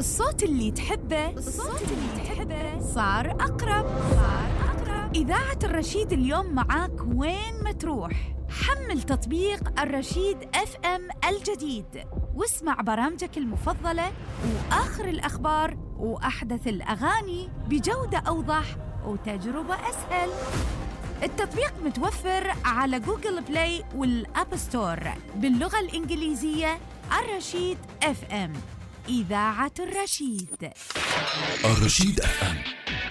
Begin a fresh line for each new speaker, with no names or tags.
الصوت اللي تحبه صار أقرب. إذاعة الرشيد اليوم معاك وين ما تروح. حمل تطبيق الرشيد FM الجديد واسمع برامجك المفضلة وآخر الأخبار وأحدث الأغاني بجودة أوضح وتجربة أسهل. التطبيق متوفر على جوجل بلاي والأب ستور باللغة الإنجليزية. الرشيد FM، إذاعة الرشيد.
الرشيد FM.